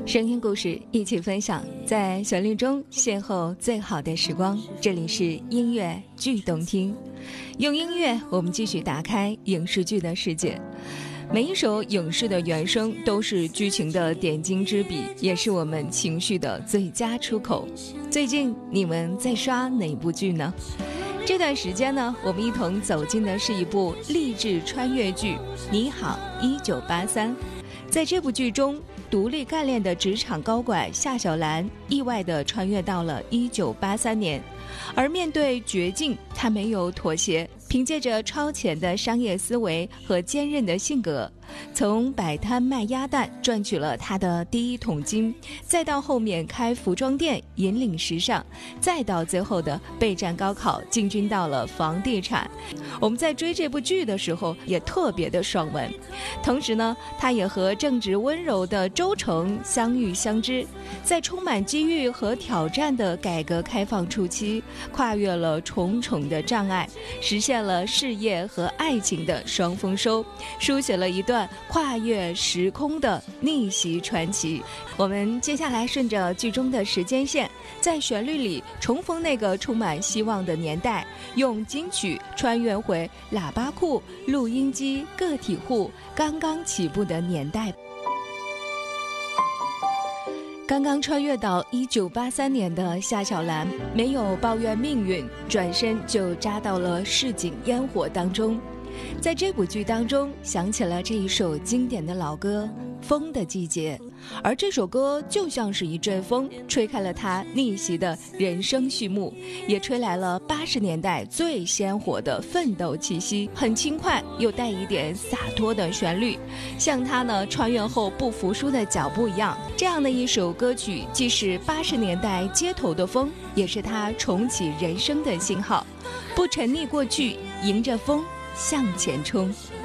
声音故事一起分享，在旋律中邂逅最好的时光。这里是音乐剧动听，用音乐我们继续打开影视剧的世界。每一首影视的原声都是剧情的点睛之笔，也是我们情绪的最佳出口。最近你们在刷哪部剧呢？这段时间呢，我们一同走进的是一部励志穿越剧《你好1983》。在这部剧中，独立干练的职场高管夏小兰意外地穿越到了1983年，而面对绝境，她没有妥协，凭借着超前的商业思维和坚韧的性格，从摆摊卖鸭蛋赚取了她的第一桶金，再到后面开服装店引领时尚，再到最后的备战高考进军到了房地产。我们在追这部剧的时候也特别的爽文，同时呢，她也和正直温柔的周成相遇相知，在充满机遇和挑战的改革开放初期，跨越了重重的障碍，实现了事业和爱情的双丰收，书写了一段跨越时空的逆袭传奇。我们接下来顺着剧中的时间线，在旋律里重逢那个充满希望的年代，用金曲穿越回喇叭裤、录音机、个体户刚刚起步的年代。刚刚穿越到1983年的夏小兰没有抱怨命运，转身就扎到了市井烟火当中。在这部剧当中，想起了这一首经典的老歌《风的季节》，而这首歌就像是一阵风，吹开了他逆袭的人生序幕，也吹来了80年代最鲜活的奋斗气息，很轻快又带一点洒脱的旋律，像他呢穿越后不服输的脚步一样。这样的一首歌曲，既是80年代街头的风，也是他重启人生的信号。不沉溺过去，迎着风向前冲。